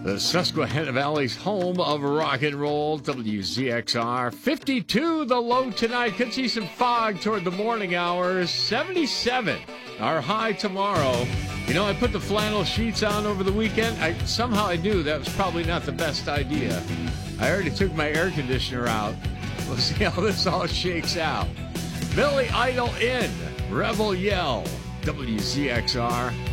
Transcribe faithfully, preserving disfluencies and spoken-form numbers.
The Susquehanna Valley's home of rock and roll, W Z X R. fifty-two the low tonight. Could see some fog toward the morning hours. seventy-seven our high tomorrow. You know, I put the flannel sheets on over the weekend. I somehow I knew that was probably not the best idea. I already took my air conditioner out. We'll see how this all shakes out. Billy Idol in Rebel Yell, W Z X R.